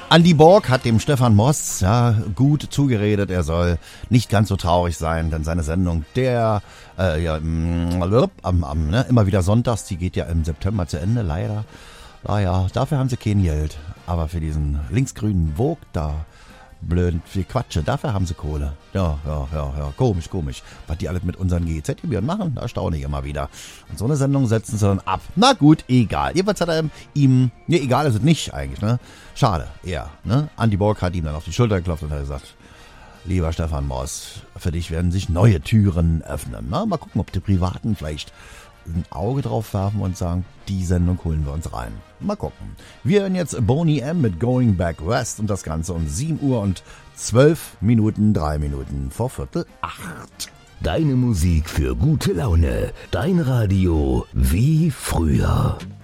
Andy Borg hat dem Stefan Moss gut zugeredet, er soll nicht ganz so traurig sein, denn seine Sendung, immer wieder sonntags, die geht ja im September zu Ende, leider. Naja, dafür haben sie kein Geld. Aber für diesen linksgrünen Vogue da, blöd, viel Quatsche, dafür haben sie Kohle. Ja, komisch. Was die alles mit unseren GEZ-Gebühren machen, da staune ich immer wieder. Und so eine Sendung setzen sie dann ab. Na gut, egal. Jedenfalls hat er ihm, egal ist es nicht eigentlich, ne? Schade, eher, ne? Andy Borg hat ihm dann auf die Schulter geklopft und hat gesagt, lieber Stefan Moss, für dich werden sich neue Türen öffnen. Na, mal gucken, ob die Privaten vielleicht ein Auge drauf werfen und sagen, die Sendung holen wir uns rein. Mal gucken. Wir hören jetzt Boney M. mit Going Back West und das Ganze um 7 Uhr und 12 Minuten, 3 Minuten vor 7:45. Deine Musik für gute Laune. Dein Radio wie früher.